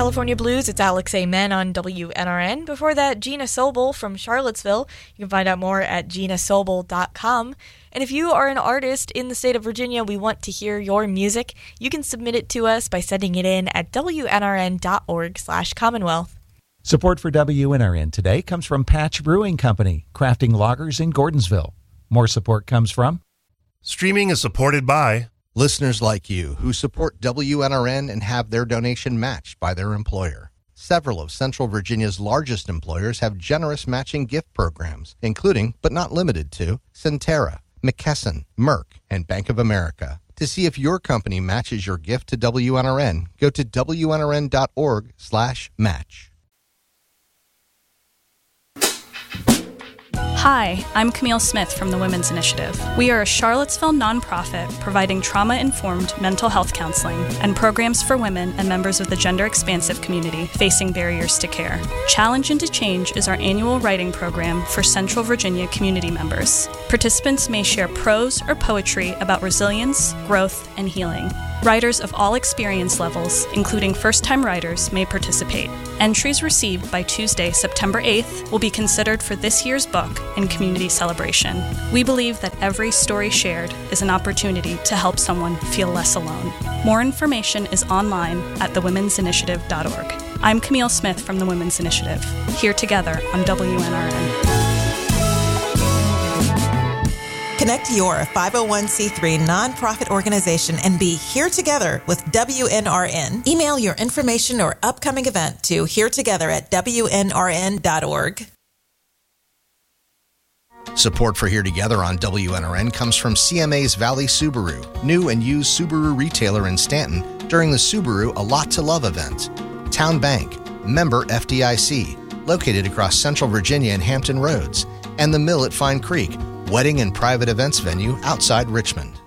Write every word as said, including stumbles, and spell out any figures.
California Blues, it's Alex Amen on W N R N. Before that, Gina Sobel from Charlottesville. You can find out more at gina sobel dot com. And if you are an artist in the state of Virginia, we want to hear your music. You can submit it to us by sending it in at W N R N dot org slash Commonwealth. Support for W N R N today comes from Patch Brewing Company, crafting lagers in Gordonsville. More support comes from... Streaming is supported by... listeners like you who support W N R N and have their donation matched by their employer. Several of Central Virginia's largest employers have generous matching gift programs, including, but not limited to, Centera, McKesson, Merck, and Bank of America. To see if your company matches your gift to W N R N, go to W N R N dot org slash match. Hi, I'm Camille Smith from the Women's Initiative. We are a Charlottesville nonprofit providing trauma-informed mental health counseling and programs for women and members of the gender-expansive community facing barriers to care. Challenge into Change is our annual writing program for Central Virginia community members. Participants may share prose or poetry about resilience, growth, and healing. Writers of all experience levels, including first-time writers, may participate. Entries received by Tuesday, September eighth, will be considered for this year's book and community celebration. We believe that every story shared is an opportunity to help someone feel less alone. More information is online at the women's initiative dot org. I'm Camille Smith from the Women's Initiative, here together on W N R N. Connect your five oh one c three nonprofit organization and be here together with W N R N. Email your information or upcoming event to here together at W N R N dot org. Support for Here Together on W N R N comes from C M A's Valley Subaru, new and used Subaru retailer in Stanton during the Subaru A Lot to Love event. Town Bank, member F D I C, located across Central Virginia and Hampton Roads, and the Mill at Fine Creek, wedding and private events venue outside Richmond.